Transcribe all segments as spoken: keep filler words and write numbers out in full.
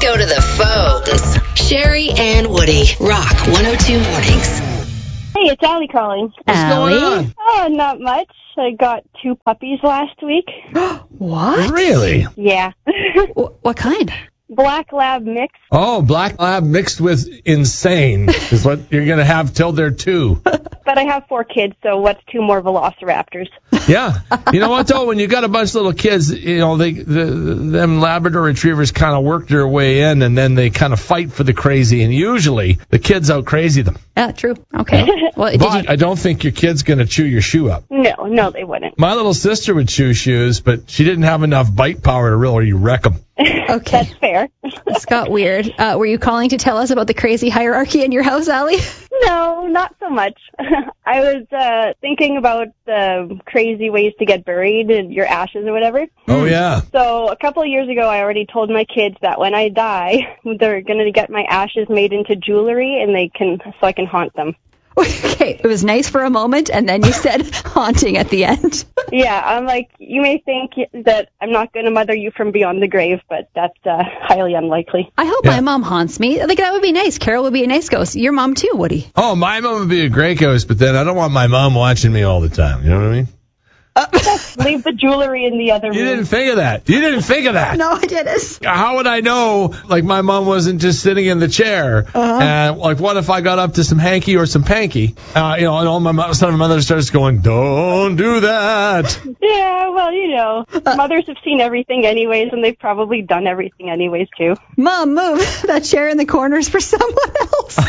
go to the phones. Sherry and Woody, Rock one oh two Mornings. Hey, it's Allie calling. What's Allie? going on? Oh, not much. I got two puppies last week. What? Really? Yeah. What kind? Black Lab mix. Oh, Black Lab mixed with insane is what you're going to have till they're two. But I have four kids, so what's two more velociraptors? Yeah. You know what, though? When you got a bunch of little kids, you know, they the, them Labrador Retrievers kind of work their way in, and then they kind of fight for the crazy, and usually the kids out-crazy them. Yeah, true. Okay. Well, did but you... I don't think your kid's going to chew your shoe up. No, no, they wouldn't. My little sister would chew shoes, but she didn't have enough bite power to really wreck them. Okay. That's fair. This got weird. Uh, were you calling to tell us about the crazy hierarchy in your house, Allie? No, not so much. I was uh, thinking about the crazy ways to get buried and your ashes or whatever. Oh, yeah. So a couple of years ago, I already told my kids that when I die, they're going to get my ashes made into jewelry, and they can so I can haunt them. Okay, it was nice for a moment, and then you said haunting at the end. Yeah, I'm like, you may think that I'm not going to mother you from beyond the grave, but that's uh, highly unlikely. I hope yeah. my mom haunts me. Like, that would be nice. Carol would be a nice ghost. Your mom, too, Woody. Oh, my mom would be a great ghost, but then I don't want my mom watching me all the time. You know what I mean? Uh, leave the jewelry in the other room. You didn't think of that. You didn't think of that. No, I didn't. How would I know, like, my mom wasn't just sitting in the chair? Uh-huh. And, like, what if I got up to some hanky or some panky? Uh, you know, and all my son and mother starts going, don't do that. Yeah, well, you know, uh, mothers have seen everything anyways, and they've probably done everything anyways, too. Mom, move. That chair in the corner's for someone else.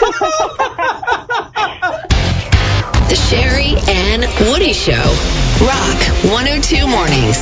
The Sherry and Woody Show. Rock one oh two Mornings.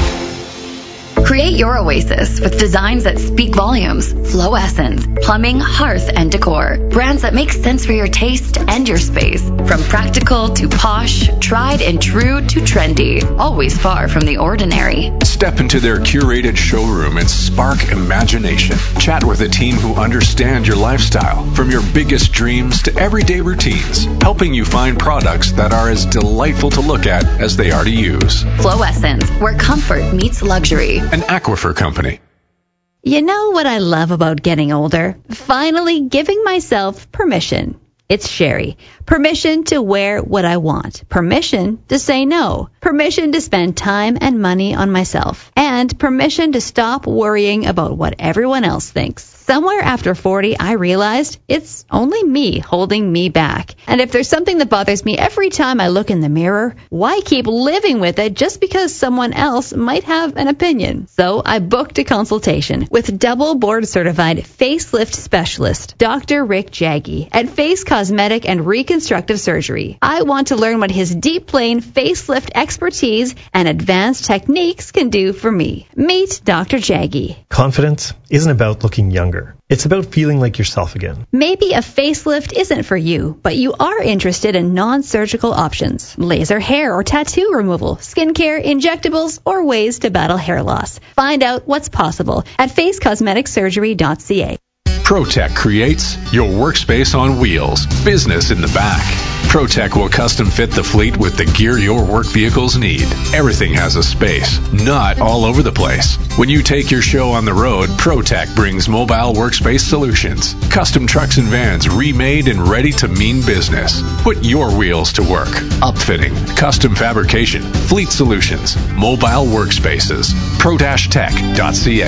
Create your oasis with designs that speak volumes. Flow Essence, plumbing, hearth, and decor. Brands that make sense for your taste and your space. From practical to posh, tried and true to trendy. Always far from the ordinary. Step into their curated showroom and spark imagination. Chat with a team who understand your lifestyle, from your biggest dreams to everyday routines, helping you find products that are as delightful to look at as they are to use. Flow Essence, where comfort meets luxury. An Aquifer company. You know what I love about getting older? Finally giving myself permission. It's Sherry. Permission to wear what I want. Permission to say no. Permission to spend time and money on myself. And permission to stop worrying about what everyone else thinks. Somewhere after forty, I realized it's only me holding me back. And if there's something that bothers me every time I look in the mirror, why keep living with it just because someone else might have an opinion? So I booked a consultation with double board certified facelift specialist, Doctor Rick Jaggi at Face Cosmetic and Reconstructive Surgery. I want to learn what his deep plane facelift expertise and advanced techniques can do for me. Meet Doctor Jaggi. Confidence isn't about looking younger. It's about feeling like yourself again. Maybe a facelift isn't for you, but you are interested in non-surgical options. Laser hair or tattoo removal, skincare, injectables, or ways to battle hair loss. Find out what's possible at face cosmetic surgery dot c a. ProTech creates your workspace on wheels, business in the back. ProTech will custom fit the fleet with the gear your work vehicles need. Everything has a space, not all over the place. When you take your show on the road, ProTech brings mobile workspace solutions. Custom trucks and vans remade and ready to mean business. Put your wheels to work. Upfitting, custom fabrication, fleet solutions, mobile workspaces. pro dash tech dot c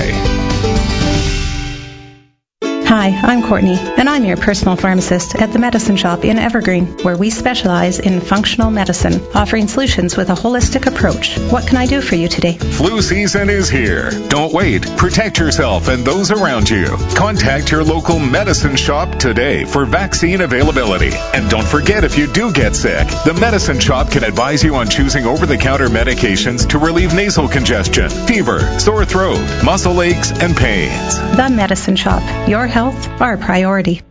a. Hi, I'm Courtney, and I'm your personal pharmacist at the Medicine Shop in Evergreen, where we specialize in functional medicine, offering solutions with a holistic approach. What can I do for you today? Flu season is here. Don't wait. Protect yourself and those around you. Contact your local Medicine Shop today for vaccine availability. And don't forget, if you do get sick, the Medicine Shop can advise you on choosing over-the-counter medications to relieve nasal congestion, fever, sore throat, muscle aches, and pains. The Medicine Shop. Your health, our priority.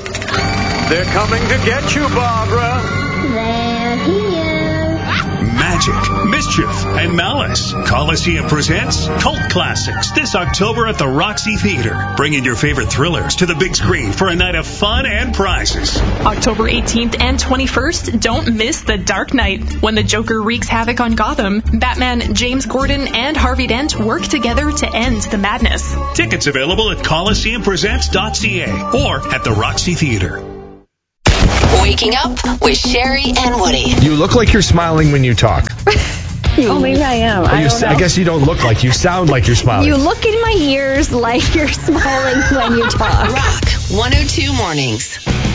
They're coming to get you, Barbara. They're here. magic, mischief, and malice. Coliseum presents Cult Classics this October at the Roxy Theater. Bring in your favorite thrillers to the big screen for a night of fun and prizes. October eighteenth and twenty-first, don't miss The Dark Knight. When the Joker wreaks havoc on Gotham, Batman, James Gordon, and Harvey Dent work together to end the madness. Tickets available at coliseum presents dot c a or at the Roxy Theater. Waking up with Sherry and Woody. You look like you're smiling when you talk. Oh, maybe I am. Well, I, you don't s- know. I guess you don't look like you sound like you're smiling. You look in my ears like you're smiling when you talk. Rock one oh two Mornings.